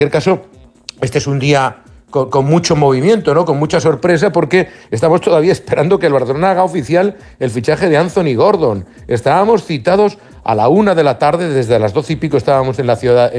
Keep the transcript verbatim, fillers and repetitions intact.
cualquier caso, este es un día con, con mucho movimiento, ¿no? Con mucha sorpresa, porque estamos todavía esperando que el Barcelona haga oficial el fichaje de Anthony Gordon. Estábamos citados a la una de la tarde, desde las doce y pico estábamos en la ciudad.